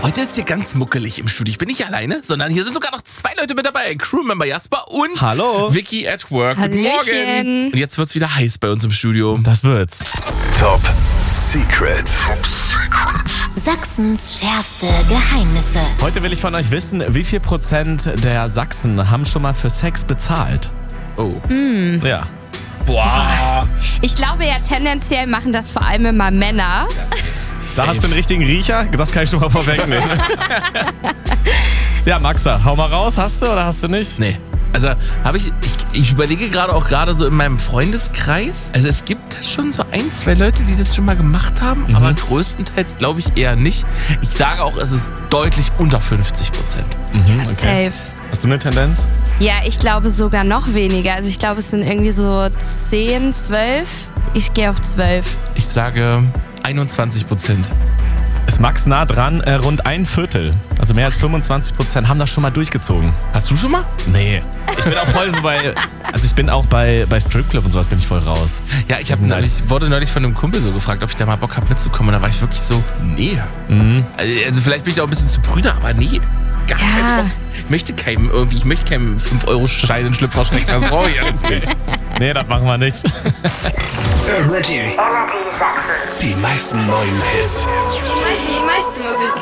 Heute ist hier ganz muckelig im Studio. Ich bin nicht alleine, sondern hier sind sogar noch 2 Leute mit dabei. Crewmember Jasper und Hallo. Vicky at Work. Guten Hallöchen. Morgen. Und jetzt wird's wieder heiß bei uns im Studio. Das wird's. Top Secret. Sachsens schärfste Geheimnisse. Heute will ich von euch wissen, wie viel Prozent der Sachsen haben schon mal für Sex bezahlt? Oh. Ja. Boah. Ich glaube ja, tendenziell machen das vor allem immer Männer. Da hast du den richtigen Riecher? Das kann ich schon mal vorwegnehmen. Ja, Maxa, hau mal raus. Hast du oder hast du nicht? Nee. Also habe ich überlege gerade so in meinem Freundeskreis. Also es gibt schon so 1, 2 Leute, die das schon mal gemacht haben, aber größtenteils glaube ich eher nicht. Ich sage auch, es ist deutlich unter 50%. Okay. Safe. Hast du eine Tendenz? Ja, ich glaube sogar noch weniger. Also ich glaube, es sind irgendwie so 10, 12. Ich gehe auf 12. Ich sage 21%. Ist Max nah dran? Rund 1/4. Also mehr als 25% haben das schon mal durchgezogen. Hast du schon mal? Nee. Ich bin auch voll so bei... Also ich bin auch bei Stripclub und sowas bin ich voll raus. Ja, ich Nice. wurde neulich von einem Kumpel so gefragt, ob ich da mal Bock habe mitzukommen. Und da war ich wirklich so, nee. Also vielleicht bin ich da auch ein bisschen zu prüde, aber nee. Gar keinen Bock. Ich möchte keinem 5-Euro-Schein in den Schlüpfer stecken. Das brauche ich alles nicht. Nee, das machen wir nicht. Energy Sachsen. Die meisten neuen Hits. Die meiste Musik.